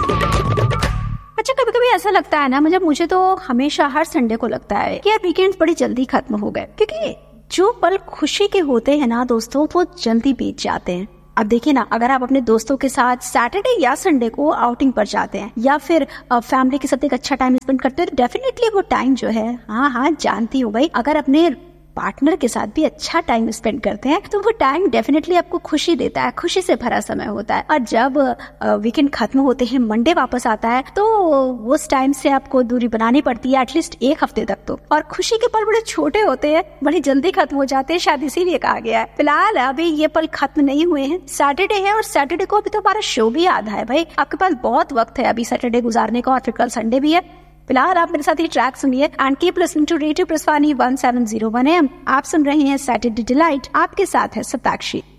अच्छा, कभी कभी ऐसा लगता है ना, मुझे तो हमेशा हर संडे को लगता है कि यार वीकेंड्स बड़ी जल्दी खत्म हो गए, क्योंकि जो पल खुशी के होते हैं ना दोस्तों, वो जल्दी बीत जाते हैं। अब देखिए ना, अगर आप अपने दोस्तों के साथ सैटरडे या संडे को आउटिंग पर जाते हैं या फिर फैमिली के साथ एक अच्छा टाइम स्पेंड करते हैं, तो डेफिनेटली वो टाइम जो है, हाँ जानती हूँ भाई, अगर अपने पार्टनर के साथ भी अच्छा टाइम स्पेंड करते हैं तो वो टाइम डेफिनेटली आपको खुशी देता है, खुशी से भरा समय होता है। और जब वीकेंड खत्म होते हैं, मंडे वापस आता है, तो उस टाइम से आपको दूरी बनानी पड़ती है एटलीस्ट एक हफ्ते तक तो। और खुशी के पल बड़े छोटे होते हैं, बड़ी जल्दी खत्म हो जाते हैं, शायद इसीलिए कहा गया है। फिलहाल अभी ये पल खत्म नहीं हुए हैं, सैटरडे है और सैटरडे को अभी तो हमारा शो भी आधा है भाई। आपके पास बहुत वक्त है अभी सैटरडे गुजारने का, और फिर कल संडे भी है। फिलहाल आप मेरे साथ ये ट्रैक सुनिए and keep listening to radio प्रस्थानी 1701 AM। आप सुन रहे हैं सैटरडे डिलाइट, आपके साथ है सताक्षी।